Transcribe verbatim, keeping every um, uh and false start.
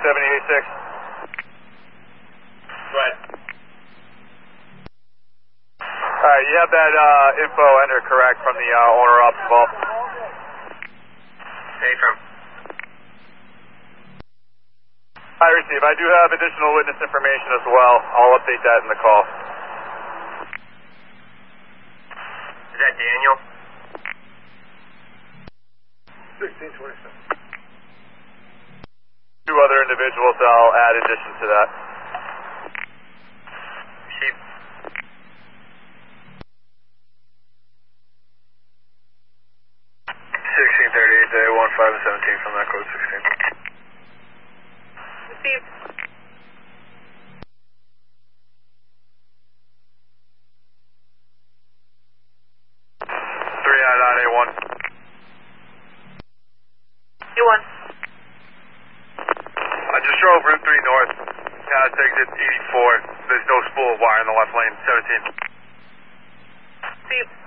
seventy-eight six. Go ahead. Alright, you have that uh, info enter correct from the uh, owner ops involved. Hey, from. I receive. I do have additional witness information as well. I'll update that in the call. Is that Daniel? sixteen twenty-seven. Two other individuals I'll add addition to that. Sheep. sixteen thirty-eight day one five seventeen from that code sixteen. Received. Three out on A one. A one. I just drove Route three north. Kind of exit eighty-four. There's no spool of wire in the left lane. seventeen. Received.